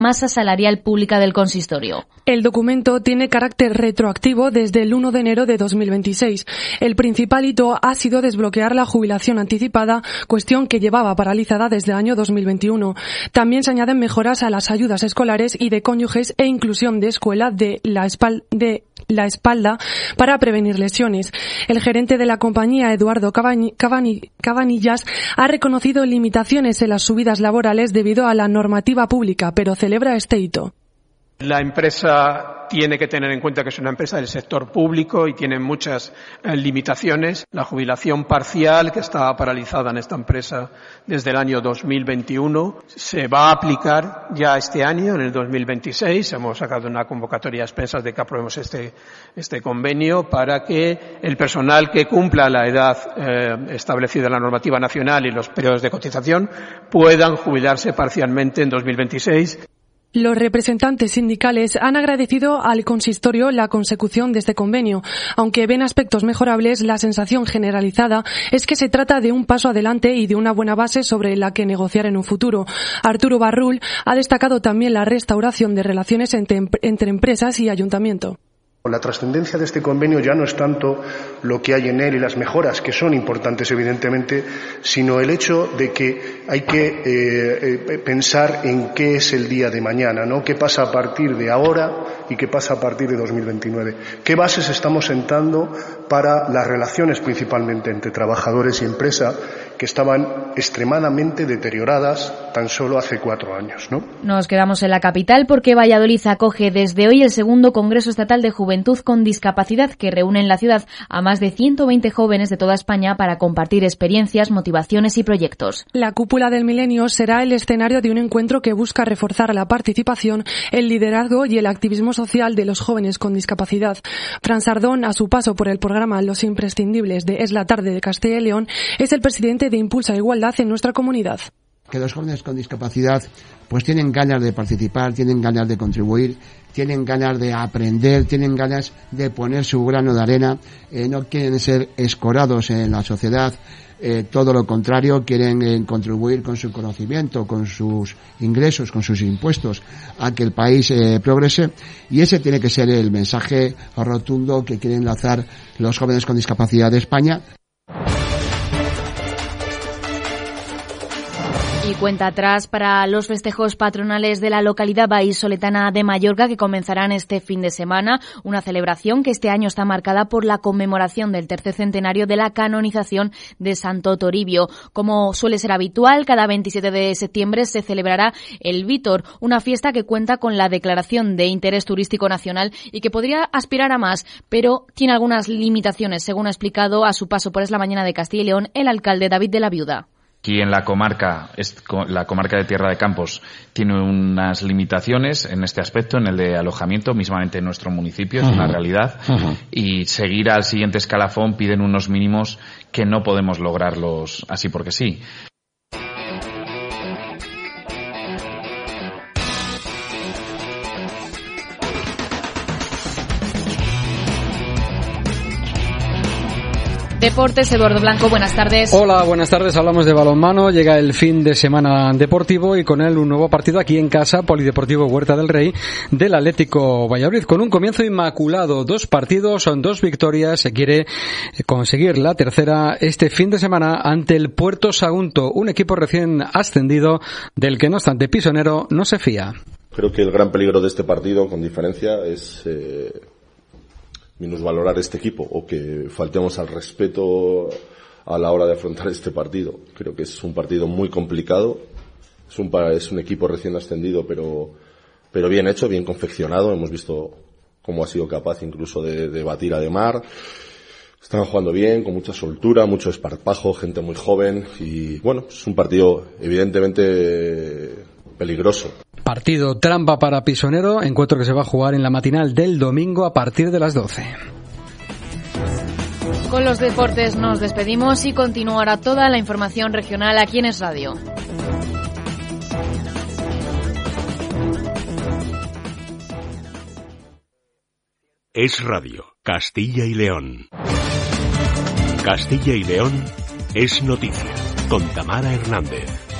masa salarial pública del consistorio. El documento tiene carácter retroactivo desde el 1 de enero de 2026. El principal hito ha sido desbloquear la jubilación anticipada, cuestión que llevaba paralizada desde el año 2021. También se añaden mejoras a las ayudas escolares y de cónyuges e inclusión de escuela de la espalda para prevenir lesiones. El gerente de la compañía, Eduardo Cabanillas, ha reconocido limitaciones en las subidas laborales debido a la normativa pública, pero celebra este hito. La empresa tiene que tener en cuenta que es una empresa del sector público y tiene muchas limitaciones. La jubilación parcial, que estaba paralizada en esta empresa desde el año 2021, se va a aplicar ya este año, en el 2026. Hemos sacado una convocatoria a expensas de que aprobemos este convenio para que el personal que cumpla la edad establecida en la normativa nacional y los periodos de cotización puedan jubilarse parcialmente en 2026. Los representantes sindicales han agradecido al consistorio la consecución de este convenio. Aunque ven aspectos mejorables, la sensación generalizada es que se trata de un paso adelante y de una buena base sobre la que negociar en un futuro. Arturo Barrul ha destacado también la restauración de relaciones entre empresas y ayuntamiento. La trascendencia de este convenio ya no es tanto lo que hay en él y las mejoras, que son importantes evidentemente, sino el hecho de que hay que pensar en qué es el día de mañana, ¿no? ¿Qué pasa a partir de ahora y qué pasa a partir de 2029? ¿Qué bases estamos sentando para las relaciones principalmente entre trabajadores y empresa, que estaban extremadamente deterioradas tan solo hace 4 años, ¿no? Nos quedamos en la capital porque Valladolid acoge desde hoy el segundo Congreso Estatal de Juventud con Discapacidad, que reúne en la ciudad a más de 120 jóvenes de toda España para compartir experiencias, motivaciones y proyectos. La Cúpula del Milenio será el escenario de un encuentro que busca reforzar la participación, el liderazgo y el activismo social de los jóvenes con discapacidad. Fran Sardón, a su paso por el programa Los Imprescindibles de Es la Tarde de Castilla y León, es el presidente de Impulsa Igualdad en nuestra comunidad. Que los jóvenes con discapacidad pues tienen ganas de participar, tienen ganas de contribuir, tienen ganas de aprender, tienen ganas de poner su grano de arena, no quieren ser escorados en la sociedad, todo lo contrario, quieren contribuir con su conocimiento, con sus ingresos, con sus impuestos a que el país progrese, y ese tiene que ser el mensaje rotundo que quieren lanzar los jóvenes con discapacidad de España. Y cuenta atrás para los festejos patronales de la localidad vallisoletana de Mallorca, que comenzarán este fin de semana, una celebración que este año está marcada por la conmemoración del tercer centenario de la canonización de Santo Toribio. Como suele ser habitual, cada 27 de septiembre se celebrará el Vítor, una fiesta que cuenta con la declaración de interés turístico nacional y que podría aspirar a más, pero tiene algunas limitaciones, según ha explicado a su paso por Es la Mañana de Castilla y León el alcalde David de la Viuda. Aquí en la comarca de Tierra de Campos, tiene unas limitaciones en este aspecto, en el de alojamiento, mismamente en nuestro municipio, es una realidad, y seguir al siguiente escalafón piden unos mínimos que no podemos lograrlos así porque sí. Deportes, Eduardo Blanco, buenas tardes. Hola, buenas tardes. Hablamos de balonmano. Llega el fin de semana deportivo y con él un nuevo partido aquí en casa, Polideportivo Huerta del Rey, del Atlético Valladolid. Con un comienzo inmaculado, 2 partidos, son 2 victorias. Se quiere conseguir la tercera este fin de semana ante el Puerto Sagunto, un equipo recién ascendido del que, no obstante, Pisonero no se fía. Creo que el gran peligro de este partido, con diferencia, es minusvalorar este equipo o que faltemos al respeto a la hora de afrontar este partido. Creo que es un partido muy complicado, es un equipo recién ascendido, pero bien hecho, bien confeccionado. Hemos visto cómo ha sido capaz incluso de batir a De Mar. Están jugando bien, con mucha soltura, mucho esparpajo, gente muy joven y bueno, es un partido evidentemente peligroso. Partido trampa para Pisonero, encuentro que se va a jugar en la matinal del domingo a partir de las 12. Con los deportes nos despedimos y continuará toda la información regional aquí en Es Radio. Es Radio, Castilla y León. Castilla y León es noticia, con Tamara Hernández.